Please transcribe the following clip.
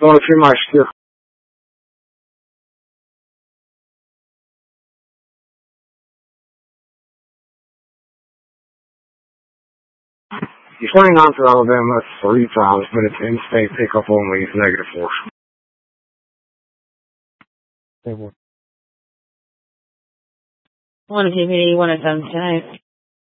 Only 3 miles still. He's flying on to Alabama 3 times, but it's in-state pickup only. It's -4. One of you really want to come tonight.